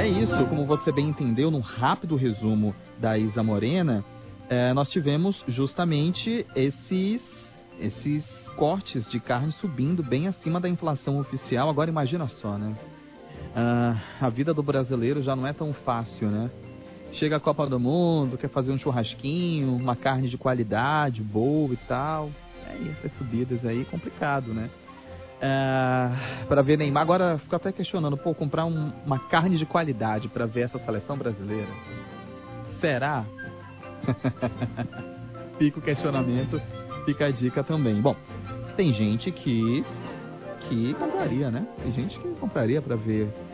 é isso, como você bem entendeu, num rápido resumo da Isa Morena, nós tivemos justamente esses cortes de carne subindo bem acima da inflação oficial. Agora imagina só, né? A vida do brasileiro já não é tão fácil, né? Chega a Copa do Mundo, quer fazer um churrasquinho, uma carne de qualidade, boa e tal. E essas subidas aí, complicado, né? Para ver Neymar, agora fico até questionando, comprar uma carne de qualidade para ver essa seleção brasileira, será? Fica o questionamento, fica a dica também. Bom, tem gente que compraria, né? Tem gente que compraria para ver